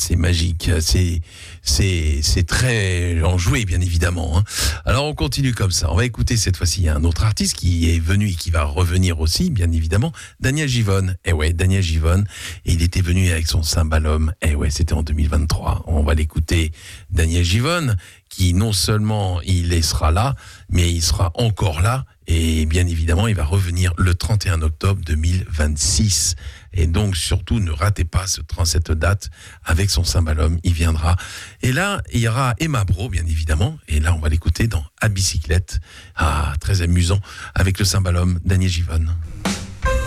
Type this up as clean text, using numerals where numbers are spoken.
c'est magique, c'est très enjoué, bien évidemment. Hein. Alors on continue comme ça. On va écouter cette fois-ci un autre artiste qui est venu et qui va revenir aussi, bien évidemment, Daniel Givonne. Daniel Givonne. Et il était venu avec son cymbalum. C'était en 2023. On va l'écouter, Daniel Givonne, qui non seulement il sera là, mais il sera encore là. Et bien évidemment, il va revenir le 31 octobre 2026. Et donc, surtout, ne ratez pas cette date avec son cymbalum. Il viendra. Et là, il y aura Emma Bro, bien évidemment. Et là, on va l'écouter dans À bicyclette. Ah, très amusant. Avec le cymbalum, Daniel Givonne.